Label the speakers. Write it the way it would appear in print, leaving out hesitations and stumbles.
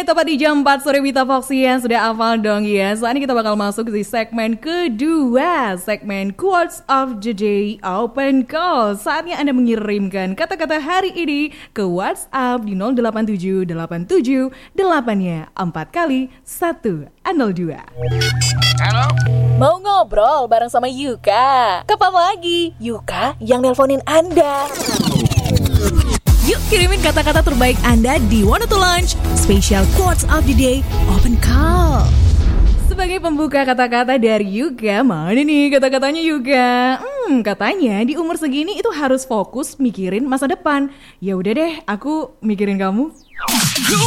Speaker 1: tepat di jam 4 sore Wita Foxian. Sudah hafal dong ya. Saat ini kita bakal masuk di segmen kedua, segmen Quotes of the Day Open Call. Saatnya Anda mengirimkan kata-kata hari ini ke WhatsApp di 08787 8-nya 4 kali 102.
Speaker 2: Halo?
Speaker 3: Mau ngobrol bareng sama Yuka? Kapan lagi? Yuka yang nelponin Anda.
Speaker 4: Yuk kirimin kata-kata terbaik Anda di Wanna to Launch Special Quotes of the Day Open Call.
Speaker 1: Sebagai pembuka kata-kata dari Yuka, mana nih kata-katanya Yuka? Katanya di umur segini itu harus fokus mikirin masa depan. Ya udah deh, aku mikirin kamu.